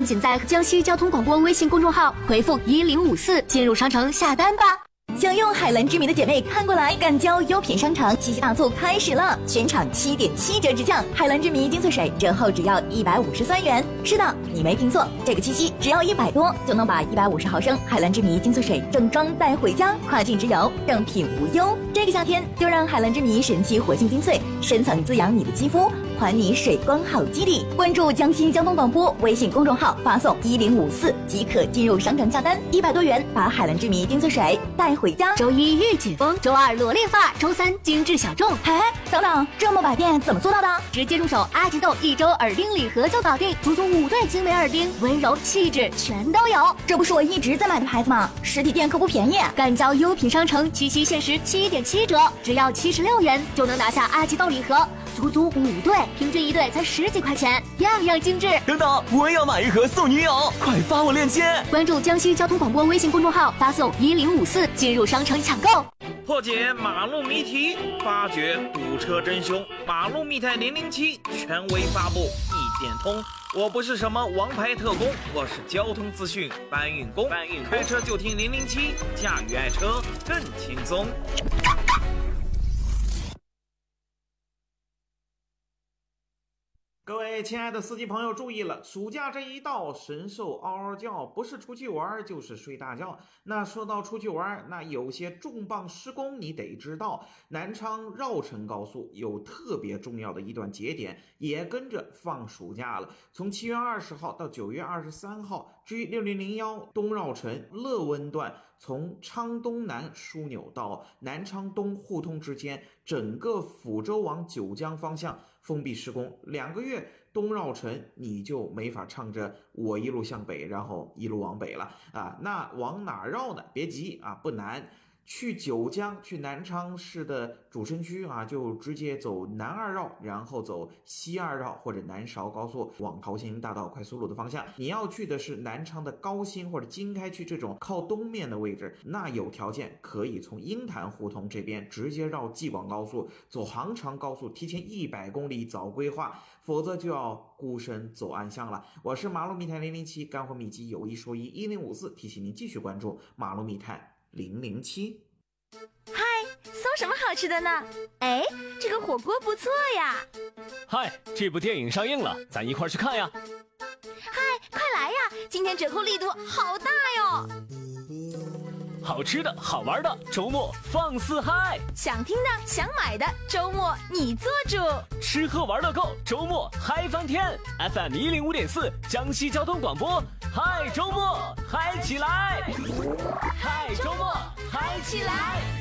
紧在江西交通广播微信公众号回复1054进入商城下单吧。 想用海蓝之谜的姐妹看过来，干胶优品商城七夕大促开始了，全场7.7折直降，海蓝之谜精粹水折后只要153元。是的，你没听错，这个七夕只要100多就能把150毫升海蓝之谜精粹水正装带回家，跨境直邮，正品无忧。这个夏天就让海蓝之谜神奇活性精粹深层滋养你的肌肤，还你水光好基底。关注江西交通广播微信公众号，发送1054即可进入商城下单，100多元把海蓝之谜精粹水带回家。 周一日紧风，周二裸练发，周三精致小众。 哎，等等，这么百变怎么做到的？ 直接入手阿吉豆1周耳钉礼盒就搞定，足足5对精美耳钉，温柔气质全都有。 这不是我一直在买的牌子吗？实体店可不便宜。 干胶优品商城七夕限时7.7折，只要76元就能拿下阿吉豆礼盒，足足5对，平均1对才10几块钱，样样精致。 等等，我也要买一盒送女友，快发我链接。 关注江西交通广播微信公众号，发送1054进入商城抢购。 破解马路谜题，发掘堵车真凶，马路密探007权威发布，一点通。我不是什么王牌特工，我是交通资讯搬运工。开车就听007，驾驭爱车更轻松。各位亲爱的司机朋友注意了，暑假这一到，神兽嗷嗷叫，不是出去玩就是睡大觉。那说到出去玩，那有些重磅施工你得知道，南昌绕城高速有特别重要的一段节点也跟着放暑假了，从7月20号到9月23号。至于6001东绕城乐温段，从昌东南枢纽到南昌东互通之间，整个抚州往九江方向封闭施工2个月，东绕城你就没法唱着我一路向北，然后一路往北了啊。那往哪绕呢？别急啊，不难。去九江，去南昌市的主城区啊，就直接走南2绕，然后走西2绕或者南韶高速往桃兴大道快速路的方向。你要去的是南昌的高新或者经开区这种靠东面的位置，那有条件可以从鹰潭胡同这边直接绕济广高速，走杭长高速，提前100公里早规划，否则就要孤身走暗巷了。我是马路密探007，干货秘籍有一说一，1054提醒您继续关注马路密探007。 嗨，搜什么好吃的呢？哎，这个火锅不错呀。 嗨，这部电影上映了，咱一块去看呀。 嗨，快来呀，今天折扣力度好大哟。 好吃的好玩的，周末放肆嗨。 想听的想买的，周末你做主。 吃喝玩乐够，周末嗨翻天。 FM 105.4江西交通广播，嗨周末嗨起来，嗨周末嗨起来。